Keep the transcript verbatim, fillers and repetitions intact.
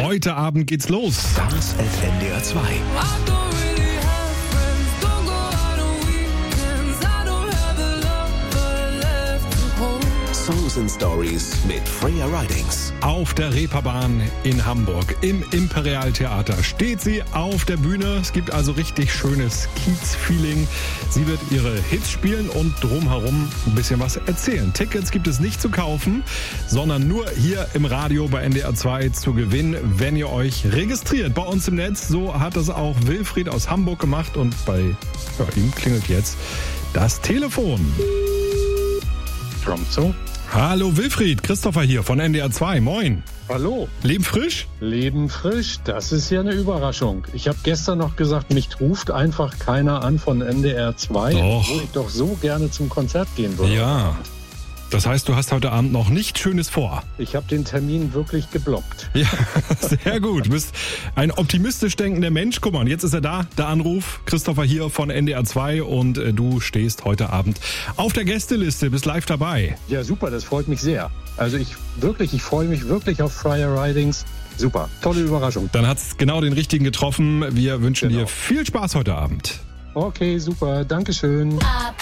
Heute Abend geht's los. Stars at N D R zwei. Songs and Stories mit Freya Ridings. Auf der Reeperbahn in Hamburg im Imperial Theater steht sie auf der Bühne. Es gibt also richtig schönes Kiez-Feeling. Sie wird ihre Hits spielen und drumherum ein bisschen was erzählen. Tickets gibt es nicht zu kaufen, sondern nur hier im Radio bei N D R zwei zu gewinnen, wenn ihr euch registriert bei uns im Netz. So hat es auch Wilfried aus Hamburg gemacht und bei ja, ihm klingelt jetzt das Telefon. Kommt so. Hallo Wilfried, Christopher hier von N D R zwei. Moin. Hallo. Leben frisch? Leben frisch, das ist ja eine Überraschung. Ich habe gestern noch gesagt, mich ruft einfach keiner an von N D R zwei, Doch. wo ich doch so gerne zum Konzert gehen würde. Ja. Das heißt, du hast heute Abend noch nichts Schönes vor. Ich habe den Termin wirklich geblockt. Ja, sehr gut. Du bist ein optimistisch denkender Mensch. Guck mal, und jetzt ist er da, der Anruf. Christopher hier von N D R zwei und äh, du stehst heute Abend auf der Gästeliste, bist live dabei. Ja, super, das freut mich sehr. Also ich wirklich, ich freue mich wirklich auf Freya Ridings. Super, tolle Überraschung. Dann hat's genau den richtigen getroffen. Wir wünschen Genau. dir viel Spaß heute Abend. Okay, super, Dankeschön. Up.